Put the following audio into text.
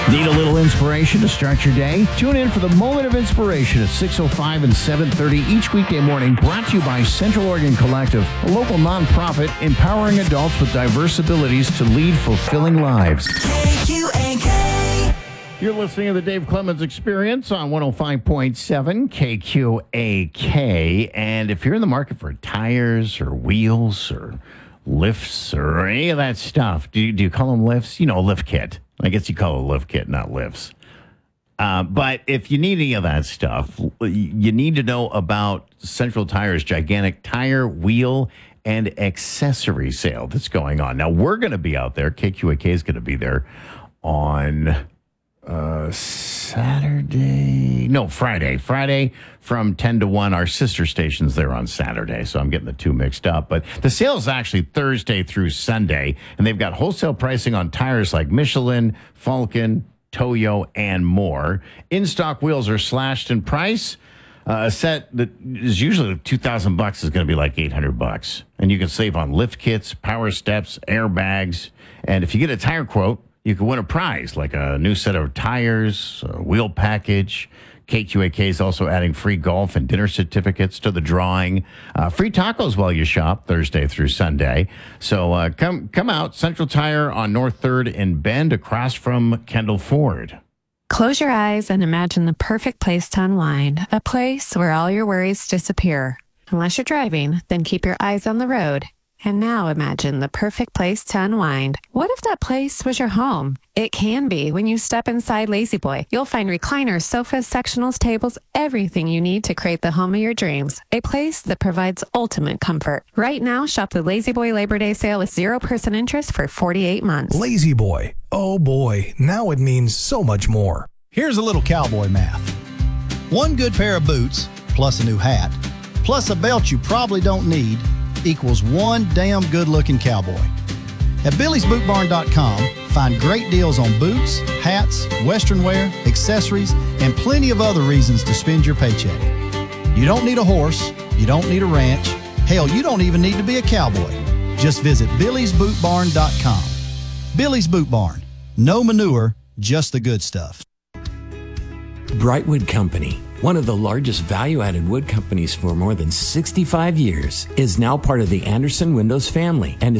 Need a little inspiration to start your day? Tune in for the Moment of Inspiration at 6:05 and 7:30 each weekday morning, brought to you by Central Oregon Collective, a local nonprofit empowering adults with diverse abilities to lead fulfilling lives. KQAK. You're listening to the Dave Clemens Experience on 105.7 KQAK. And if you're in the market for tires or wheels or lifts or any of that stuff, do you call them lifts? You know, a lift kit. I guess you call it a lift kit, not lifts. But if you need any of that stuff, you need to know about Central Tire's gigantic tire, wheel, and accessory sale that's going on. Now, we're going to be out there. KQAK is going to be there on Friday. Friday from 10 to 1. Our sister station's there on Saturday, so I'm getting the two mixed up. But the sale is actually Thursday through Sunday, and they've got wholesale pricing on tires like Michelin, Falcon, Toyo, and more. In-stock wheels are slashed in price. A set that is usually $2,000 is going to be like $800. And you can save on lift kits, power steps, airbags. And if you get a tire quote, you can win a prize like a new set of tires, a wheel package. KQAK is also adding free golf and dinner certificates to the drawing. Free tacos while you shop Thursday through Sunday. So come out. Central Tire on North 3rd in Bend, across from Kendall Ford. Close your eyes and imagine the perfect place to unwind. A place where all your worries disappear. Unless you're driving, then keep your eyes on the road. And now imagine the perfect place to unwind. What if that place was your home? It can be when you step inside La-Z-Boy. You'll find recliners, sofas, sectionals, tables, everything you need to create the home of your dreams. A place that provides ultimate comfort. Right now, shop the La-Z-Boy Labor Day sale with 0% interest for 48 months. La-Z-Boy. Oh boy, now it means so much more. Here's a little cowboy math. One good pair of boots, plus a new hat, plus a belt you probably don't need, equals one damn good-looking cowboy. At BillysBootBarn.com, find great deals on boots, hats, western wear, accessories, and plenty of other reasons to spend your paycheck. You don't need a horse. You don't need a ranch. Hell, you don't even need to be a cowboy. Just visit BillysBootBarn.com. Billy's Boot Barn. No manure, just the good stuff. Brightwood Company, one of the largest value-added wood companies for more than 65 years, is now part of the Anderson Windows family and